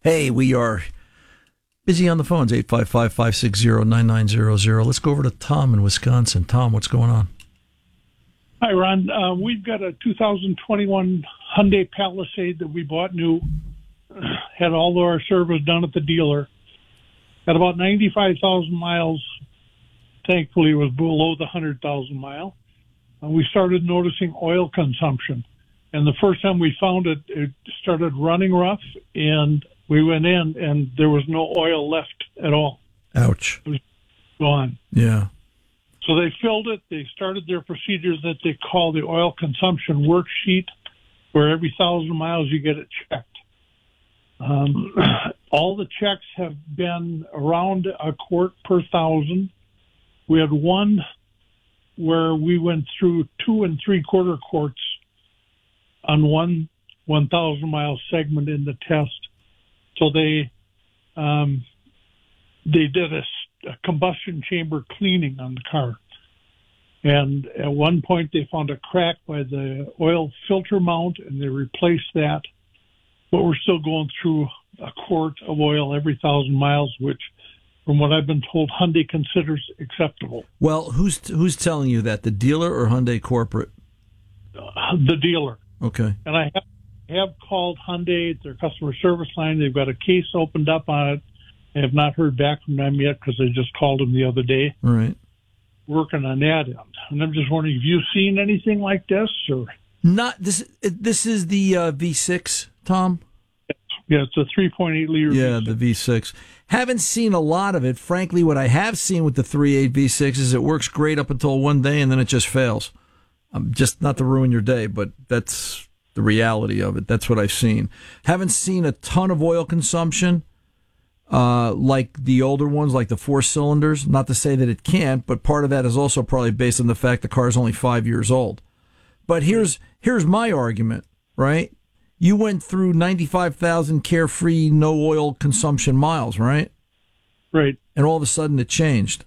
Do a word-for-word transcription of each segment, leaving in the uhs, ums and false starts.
Hey, we are busy on the phones, eight five five, five six zero, nine nine zero zero. Let's go over to Tom in Wisconsin. Tom, what's going on? Hi, Ron. Uh, we've got a two thousand twenty-one Hyundai Palisade that we bought new. Had all of our service done at the dealer. At about ninety-five thousand miles, thankfully it was below the one hundred thousand mile. And we started noticing oil consumption. And the first time we found it, it started running rough, and we went in, and there was no oil left at all. Ouch. It was gone. Yeah. So they filled it. They started their procedures that they call the oil consumption worksheet, where every thousand miles you get it checked. Um, all the checks have been around a quart per thousand. We had one where we went through two and three quarter quarts on one one thousand mile segment in the test. So they um, they did a, a combustion chamber cleaning on the car, and at one point they found a crack by the oil filter mount, and they replaced that. But we're still going through a quart of oil every thousand miles, which, from what I've been told, Hyundai considers acceptable. Well, who's who's telling you that? The dealer or Hyundai corporate? Uh, the dealer. Okay. And I have, have called Hyundai, their customer service line. They've got a case opened up on it. I have not heard back from them yet because I just called them the other day. All right. Working on that end. And I'm just wondering, have you seen anything like this? Or Not this. This is the uh, V six, Tom. Yeah, it's a three point eight liter. Yeah, V six. the V six. Haven't seen a lot of it. Frankly, what I have seen with the three point eight V six is it works great up until one day, and then it just fails. Um, just not to ruin your day, but that's the reality of it. That's what I've seen. Haven't seen a ton of oil consumption uh, like the older ones, like the four cylinders. Not to say that it can't, but part of that is also probably based on the fact the car is only five years old. But here's here's my argument, right? You went through ninety-five thousand carefree, no oil consumption miles, right? Right. And all of a sudden it changed.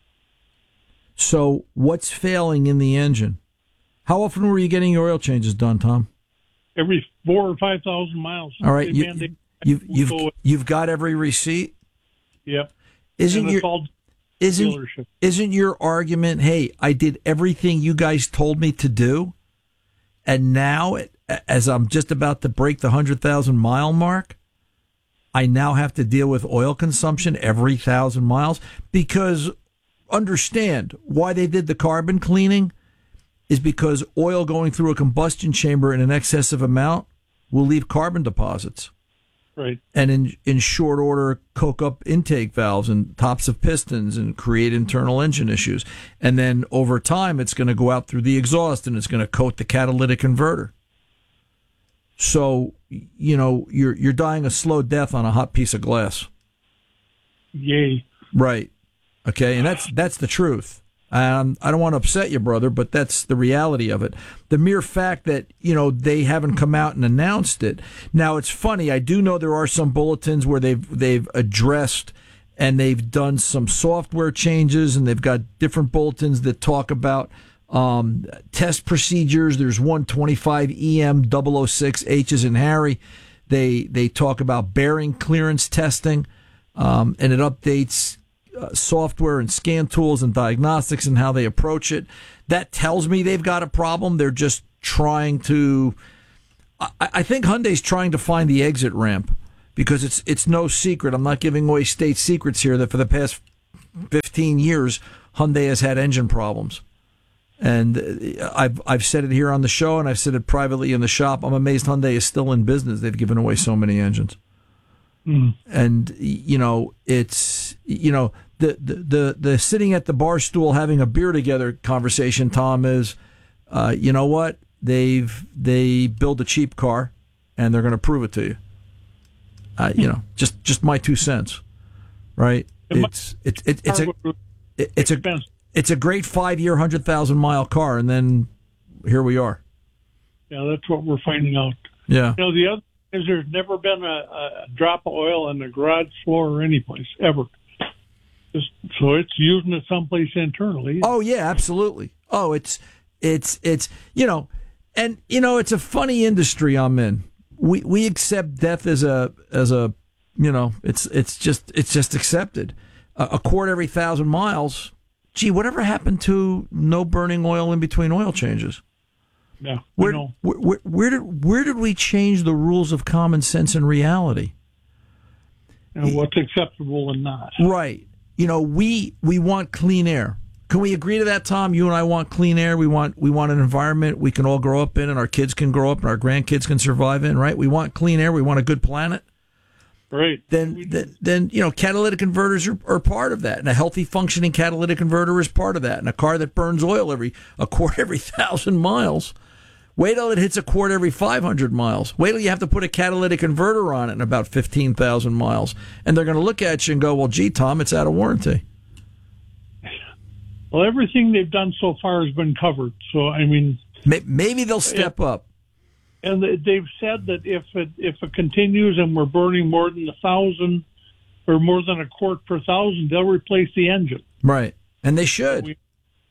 So what's failing in the engine? How often were you getting your oil changes done, Tom? Every four or five thousand miles. All right, They you, mandate- you've you've Go- you've got every receipt. Yep. Isn't And it's your all isn't dealership. isn't your argument? Hey, I did everything you guys told me to do, and now, as I'm just about to break the hundred thousand mile mark, I now have to deal with oil consumption every thousand miles. Because understand why they did the carbon cleaning is because oil going through a combustion chamber in an excessive amount will leave carbon deposits. Right. And in in short order, coke up intake valves and tops of pistons and create internal engine issues. And then over time, it's going to go out through the exhaust and it's going to coat the catalytic converter. So, you know, you're you're dying a slow death on a hot piece of glass. Yay. Right. Okay. And that's that's the truth. Um, I don't want to upset you, brother, but that's the reality of it. The mere fact that, you know, they haven't come out and announced it. Now, it's funny. I do know there are some bulletins where they've they've addressed and they've done some software changes, and they've got different bulletins that talk about um, test procedures. There's one twenty-five E M double oh six H's in Harry. They they talk about bearing clearance testing, um, and it updates Uh, software and scan tools and diagnostics and how they approach it. That tells me they've got a problem. They're just trying to. I, I think Hyundai's trying to find the exit ramp, because it's it's no secret. I'm not giving away state secrets here that for the past fifteen years, Hyundai has had engine problems, and I've I've said it here on the show, and I've said it privately in the shop. I'm amazed Hyundai is still in business. They've given away so many engines. Mm. And, you know, it's, you know, the, the, the, the sitting at the bar stool having a beer together conversation, Tom, is, uh, you know what? They've, they build a cheap car and they're going to prove it to you. Uh, you know, just, just my two cents, right? It's, it's, it, it's a, it, it's a, it's a great five year, hundred thousand mile car. And then here we are. Yeah, that's what we're finding out. Yeah. You know, the other is there's never been a, a drop of oil on the garage floor or any place ever. Just, so it's using it someplace internally. Oh yeah, absolutely. Oh, it's it's it's you know, and you know it's a funny industry I'm in. We we accept death as a as a You know, it's it's just it's just accepted. A, a quart every thousand miles. Gee, whatever happened to no burning oil in between oil changes? Yeah, where, I know. Where, where, where did where did we change the rules of common sense and reality? And what's acceptable and not. Right. You know, we we want clean air. Can we agree to that, Tom? You and I want clean air. We want we want an environment we can all grow up in, and our kids can grow up, and our grandkids can survive in. Right? We want clean air. We want a good planet. Right. Then, then, then, you know, catalytic converters are, are part of that, and a healthy, functioning catalytic converter is part of that. And a car that burns oil every a quart every thousand miles. Wait till it hits a quart every five hundred miles. Wait till you have to put a catalytic converter on it in about fifteen thousand miles, and they're going to look at you and go, "Well, gee, Tom, it's out of warranty." Well, everything they've done so far has been covered. So, I mean, maybe they'll step up. And they've said that if it if it continues and we're burning more than a thousand or more than a quart per thousand, they'll replace the engine. Right, and they should. We,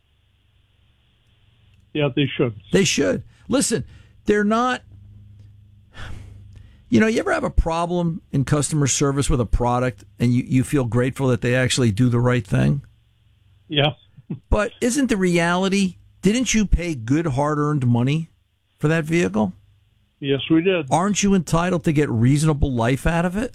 yeah, they should. They should. Listen, they're not. You know, you ever have a problem in customer service with a product, and you, you feel grateful that they actually do the right thing? Yeah. But isn't the reality? Didn't you pay good, hard-earned money for that vehicle? Yes, we did. Aren't you entitled to get reasonable life out of it?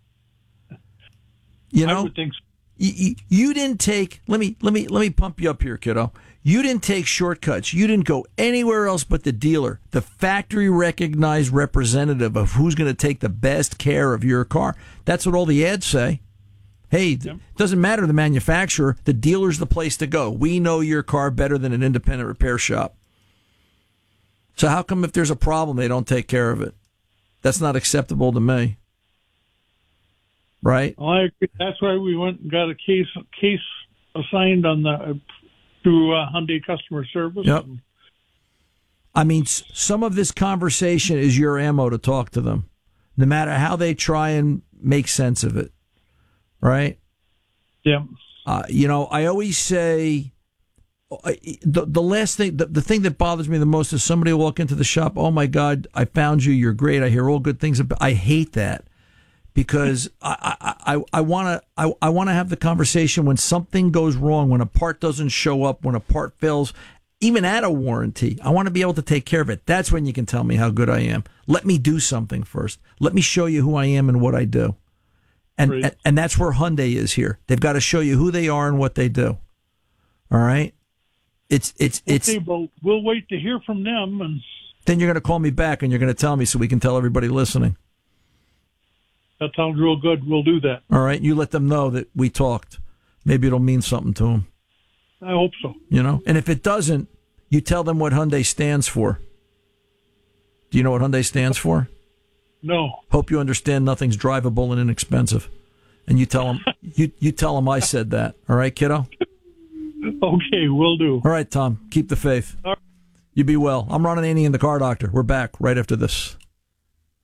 You know, I would think so. You, you, you didn't take. Let me let me let me pump you up here, kiddo. You didn't take shortcuts. You didn't go anywhere else but the dealer, the factory recognized representative of who's going to take the best care of your car. That's what all the ads say. Hey, yep. It doesn't matter the manufacturer. The dealer's the place to go. We know your car better than an independent repair shop. So how come if there's a problem, they don't take care of it? That's not acceptable to me. Right? Well, I agree. That's why we went and got a case case assigned on the through uh, Hyundai customer service. Yep. I mean, some of this conversation is your ammo to talk to them, no matter how they try and make sense of it. Right? Yeah. Uh, you know, I always say the the last thing, the, the thing that bothers me the most is somebody will walk into the shop. Oh my God, I found you. You're great. I hear all good things about. I hate that because I I I want to I, I want to have the conversation when something goes wrong, when a part doesn't show up, when a part fails, even at a warranty. I want to be able to take care of it. That's when you can tell me how good I am. Let me do something first. Let me show you who I am and what I do. And, and and that's where Hyundai is here. They've got to show you who they are and what they do. All right? It's it's it's okay, well, we'll wait to hear from them, and then you're going to call me back and you're going to tell me so we can tell everybody listening. That sounds real good. We'll do that. All right? You let them know that we talked. Maybe it'll mean something to them. I hope so. You know? And if it doesn't, you tell them what Hyundai stands for. Do you know what Hyundai stands for? No. Hope you understand nothing's drivable and inexpensive. And you tell them, you, you tell them I said that. All right, kiddo? Okay, will do. All right, Tom. Keep the faith. All right. You be well. I'm Ron Ananian, the Car Doctor. We're back right after this.